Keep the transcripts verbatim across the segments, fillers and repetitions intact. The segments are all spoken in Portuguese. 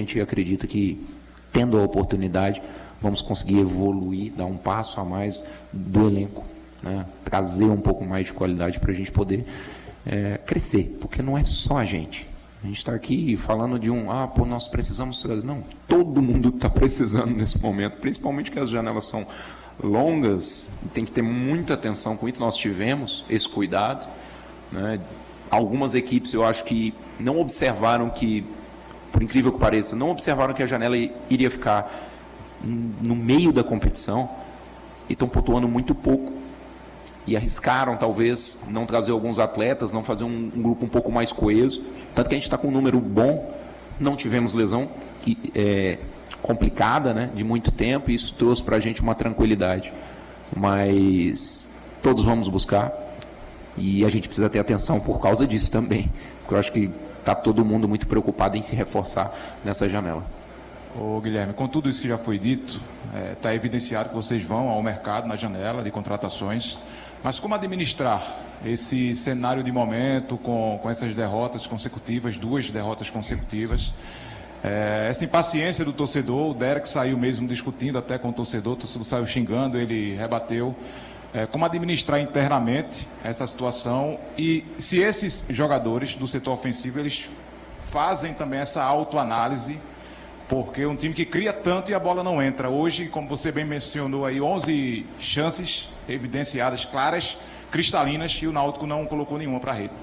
gente acredita que, tendo a oportunidade, vamos conseguir evoluir, dar um passo a mais do elenco, né? Trazer um pouco mais de qualidade para a gente poder é, crescer, porque não é só a gente. A gente está aqui falando de um, ah, pô, nós precisamos... Não, todo mundo está precisando nesse momento, principalmente que as janelas são longas, tem que ter muita atenção com isso. Nós tivemos esse cuidado, né? Algumas equipes, eu acho que não observaram que, por incrível que pareça, não observaram que a janela iria ficar no meio da competição e estão pontuando muito pouco. E arriscaram, talvez, não trazer alguns atletas, não fazer um, um grupo um pouco mais coeso. Tanto que a gente está com um número bom, não tivemos lesão é, complicada, né, de muito tempo, e isso trouxe para a gente uma tranquilidade. Mas todos vamos buscar, e a gente precisa ter atenção por causa disso também, porque eu acho que está todo mundo muito preocupado em se reforçar nessa janela. Ô Guilherme, com tudo isso que já foi dito, está é, evidenciado que vocês vão ao mercado na janela de contratações, mas como administrar esse cenário de momento com, com essas derrotas consecutivas, duas derrotas consecutivas, é, essa impaciência do torcedor? O Derek saiu mesmo discutindo até com o torcedor, o torcedor saiu xingando, ele rebateu. É, como administrar internamente essa situação e se esses jogadores do setor ofensivo, eles fazem também essa autoanálise, porque um time que cria tanto e a bola não entra. Hoje, como você bem mencionou aí, onze chances evidenciadas, claras, cristalinas, e o Náutico não colocou nenhuma para a rede.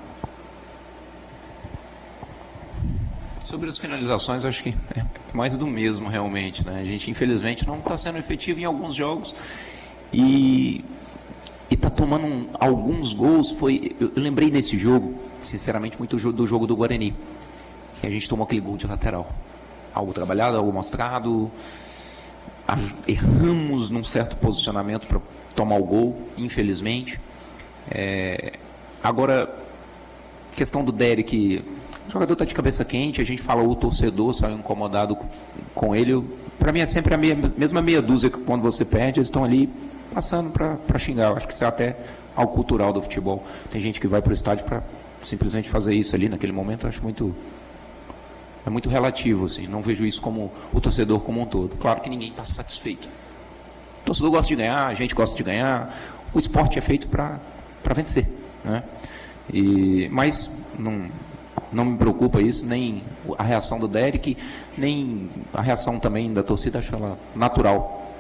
Sobre as finalizações, acho que é mais do mesmo realmente, né? A gente, infelizmente, não está sendo efetivo em alguns jogos e está tomando um, alguns gols. Foi, eu, eu lembrei nesse jogo, sinceramente, muito do jogo do Guarani, que a gente tomou aquele gol de lateral. Algo trabalhado, algo mostrado, erramos num certo posicionamento para tomar o gol, infelizmente. É, agora, questão do Derek, o jogador está de cabeça quente, a gente fala, o torcedor saiu incomodado com ele. Para mim é sempre a meia, mesma meia dúzia que quando você perde, eles estão ali passando para xingar. Eu acho que isso é até algo cultural do futebol. Tem gente que vai para o estádio para simplesmente fazer isso ali naquele momento. Eu acho muito... É muito relativo, assim, não vejo isso como o torcedor como um todo. Claro que ninguém está satisfeito. O torcedor gosta de ganhar, a gente gosta de ganhar. O esporte é feito para vencer, né? E, mas não, não me preocupa isso, nem a reação do Derek, nem a reação também da torcida, acho ela natural.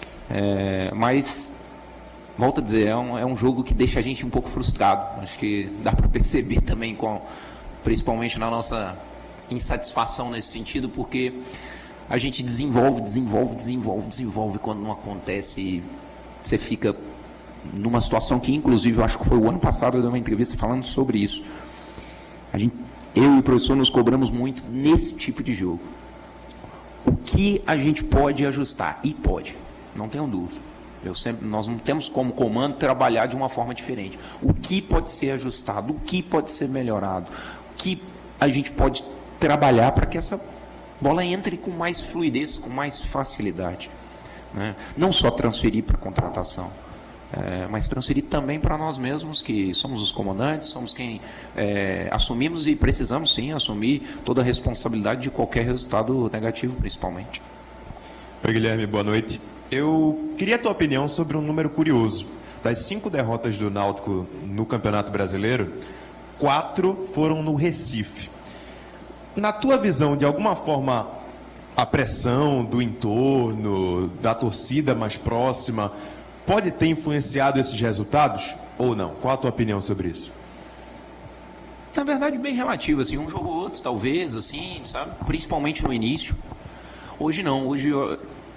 É, mas, volto a dizer, é um, é um jogo que deixa a gente um pouco frustrado. Acho que dá para perceber também, com, principalmente na nossa... insatisfação nesse sentido, porque a gente desenvolve, desenvolve, desenvolve, desenvolve, quando não acontece, e você fica numa situação que, inclusive, eu acho que foi o ano passado, eu dei uma entrevista falando sobre isso. A gente, eu e o professor nos cobramos muito nesse tipo de jogo. O que a gente pode ajustar? E pode, não tenho dúvida. Eu sempre, nós não temos como comando trabalhar de uma forma diferente. O que pode ser ajustado? O que pode ser melhorado? O que a gente pode trabalhar para que essa bola entre com mais fluidez, com mais facilidade, né? Não só transferir para a contratação, é, mas transferir também para nós mesmos, que somos os comandantes, somos quem é, assumimos e precisamos sim assumir toda a responsabilidade de qualquer resultado negativo, principalmente. Oi, Guilherme, boa noite. Eu queria a tua opinião sobre um número curioso. Das cinco derrotas do Náutico no Campeonato Brasileiro, quatro foram no Recife. Na tua visão, de alguma forma, a pressão do entorno, da torcida mais próxima, pode ter influenciado esses resultados ou não? Qual a tua opinião sobre isso? Na verdade, bem relativo, assim, um jogo ou outro, talvez, assim, sabe? Principalmente no início. Hoje não, hoje eu...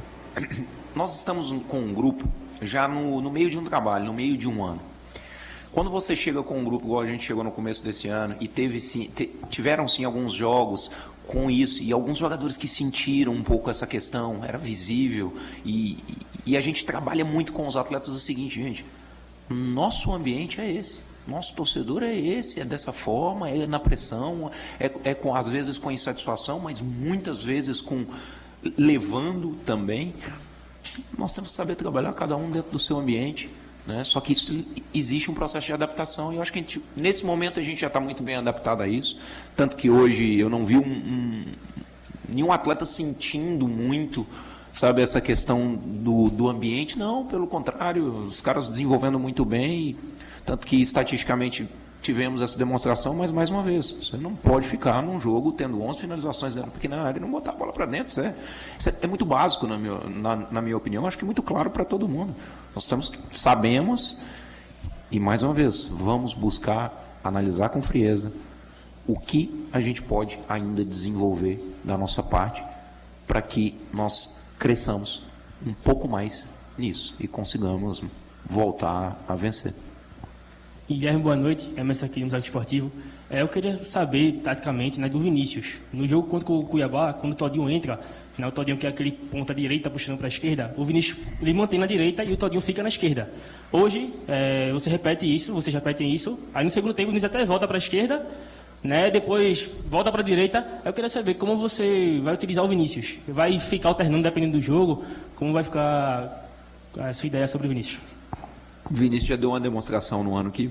nós estamos com um grupo já no, no meio de um trabalho, no meio de um ano. Quando você chega com um grupo, igual a gente chegou no começo desse ano, e teve sim, te, tiveram sim alguns jogos com isso, e alguns jogadores que sentiram um pouco essa questão, era visível, e, e a gente trabalha muito com os atletas o seguinte, gente, nosso ambiente é esse, nosso torcedor é esse, é dessa forma, é na pressão, é, é com, às vezes com insatisfação, mas muitas vezes com levando também. Nós temos que saber trabalhar cada um dentro do seu ambiente, né? Só que isso, existe um processo de adaptação, e eu acho que a gente, nesse momento a gente já está muito bem adaptado a isso, tanto que hoje eu não vi um, um, nenhum atleta sentindo muito, sabe, essa questão do, do ambiente. Não, pelo contrário, os caras desenvolvendo muito bem, tanto que estatisticamente tivemos essa demonstração, mas mais uma vez, você não pode ficar num jogo tendo onze finalizações dentro da pequena área e não botar a bola para dentro. Isso é, isso é, é muito básico, na minha, na, na minha opinião, acho que muito claro para todo mundo. Nós estamos, sabemos, e mais uma vez, vamos buscar analisar com frieza o que a gente pode ainda desenvolver da nossa parte para que nós cresçamos um pouco mais nisso e consigamos voltar a vencer. Guilherme, boa noite. Emerson aqui no Zago Esportivo. É, eu queria saber, taticamente, né, do Vinícius. No jogo contra o Cuiabá, quando o Todinho entra, né, o Todinho que é aquele ponta direita puxando para a esquerda, o Vinícius ele mantém na direita e o Todinho fica na esquerda. Hoje, é, você repete isso, vocês repetem isso, aí no segundo tempo o Vinícius até volta para a esquerda, né, depois volta para a direita. Eu queria saber como você vai utilizar o Vinícius. Vai ficar alternando dependendo do jogo? Como vai ficar a sua ideia sobre o Vinícius? O Vinícius já deu uma demonstração no ano que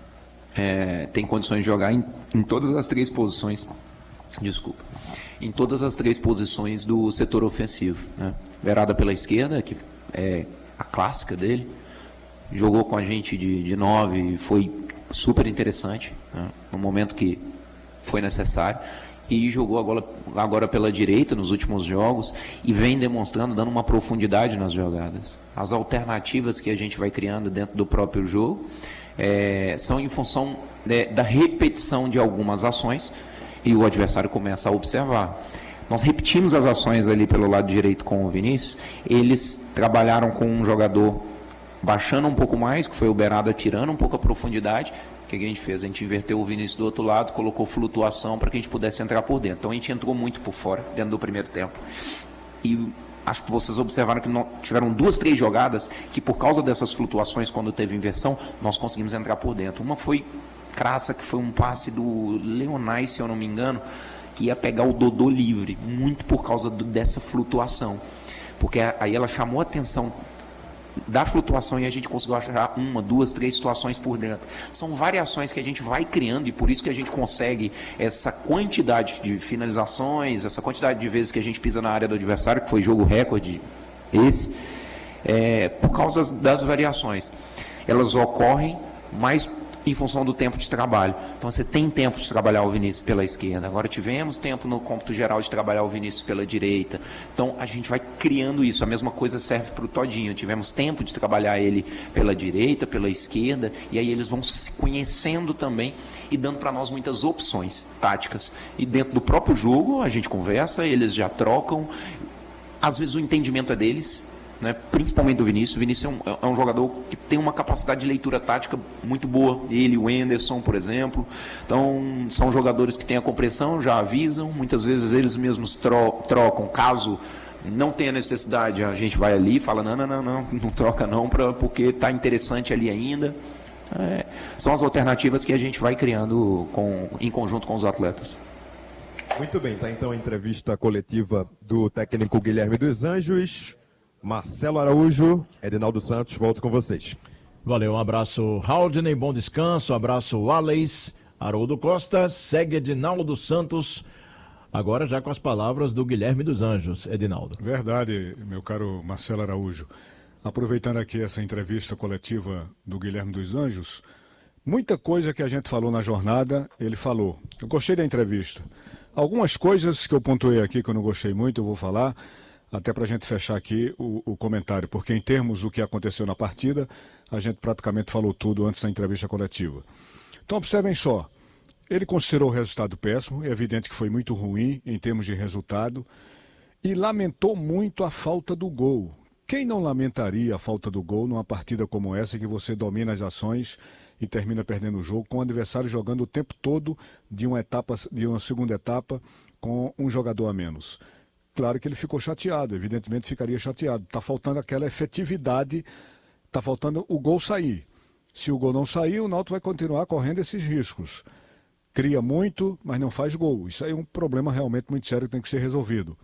é, tem condições de jogar em, em todas as três posições, desculpa, em todas as três posições do setor ofensivo, né? Beirada pela esquerda, que é a clássica dele, jogou com a gente de, de nove e foi super interessante, né? No momento que foi necessário. E jogou agora, agora pela direita nos últimos jogos e vem demonstrando, dando uma profundidade nas jogadas. As alternativas que a gente vai criando dentro do próprio jogo é, são em função né, da repetição de algumas ações e o adversário começa a observar. Nós repetimos as ações ali pelo lado direito com o Vinícius, eles trabalharam com um jogador baixando um pouco mais, que foi o Berada tirando um pouco a profundidade. O que a gente fez? A gente inverteu o Vinícius do outro lado, colocou flutuação para que a gente pudesse entrar por dentro. Então a gente entrou muito por fora, dentro do primeiro tempo. E acho que vocês observaram que não, tiveram duas, três jogadas que por causa dessas flutuações, quando teve inversão, nós conseguimos entrar por dentro. Uma foi crassa, que foi um passe do Leonais, se eu não me engano, que ia pegar o Dodô livre, muito por causa do, dessa flutuação. Porque aí ela chamou a atenção da flutuação e a gente conseguiu achar uma, duas, três situações por dentro. São variações que a gente vai criando e por isso que a gente consegue essa quantidade de finalizações, essa quantidade de vezes que a gente pisa na área do adversário, que foi jogo recorde esse, é, por causa das variações. Elas ocorrem mais em função do tempo de trabalho. Então você tem tempo de trabalhar o Vinícius pela esquerda, agora tivemos tempo no cômputo geral de trabalhar o Vinícius pela direita, então a gente vai criando isso. A mesma coisa serve para o Todinho, tivemos tempo de trabalhar ele pela direita, pela esquerda, e aí eles vão se conhecendo também e dando para nós muitas opções táticas, e dentro do próprio jogo a gente conversa, eles já trocam, às vezes o entendimento é deles, né, principalmente do Vinícius. O Vinícius é um, é um jogador que tem uma capacidade de leitura tática muito boa, ele, o Anderson, por exemplo. Então, são jogadores que têm a compreensão, já avisam, muitas vezes eles mesmos tro trocam, caso não tenha necessidade, a gente vai ali e fala, não, não, não, não, não troca não, pra, porque está interessante ali ainda. É, são as alternativas que a gente vai criando com, em conjunto com os atletas. Muito bem, tá então a entrevista coletiva do técnico Guilherme dos Anjos. Marcelo Araújo, Edinaldo Santos, volto com vocês. Valeu, um abraço, Haldney, bom descanso, um abraço, Alex, Haroldo Costa, segue Edinaldo Santos, agora já com as palavras do Guilherme dos Anjos. Edinaldo. Verdade, meu caro Marcelo Araújo. Aproveitando aqui essa entrevista coletiva do Guilherme dos Anjos, muita coisa que a gente falou na jornada, ele falou. Eu gostei da entrevista. Algumas coisas que eu pontuei aqui que eu não gostei muito, eu vou falar, até para a gente fechar aqui o, o comentário, porque em termos do que aconteceu na partida, a gente praticamente falou tudo antes da entrevista coletiva. Então observem só, ele considerou o resultado péssimo, é evidente que foi muito ruim em termos de resultado, e lamentou muito a falta do gol. Quem não lamentaria a falta do gol numa partida como essa, em que você domina as ações e termina perdendo o jogo, com o adversário jogando o tempo todo de uma etapa, de uma segunda etapa, com um jogador a menos? Claro que ele ficou chateado, evidentemente ficaria chateado. Está faltando aquela efetividade, está faltando o gol sair. Se o gol não sair, o Náutico vai continuar correndo esses riscos. Cria muito, mas não faz gol. Isso aí é um problema realmente muito sério que tem que ser resolvido.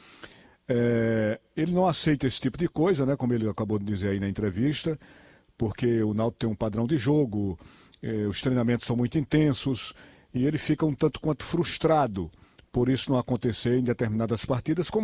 É, ele não aceita esse tipo de coisa, né, como ele acabou de dizer aí na entrevista, porque o Náutico tem um padrão de jogo, é, os treinamentos são muito intensos, e ele fica um tanto quanto frustrado, por isso não acontecer em determinadas partidas, como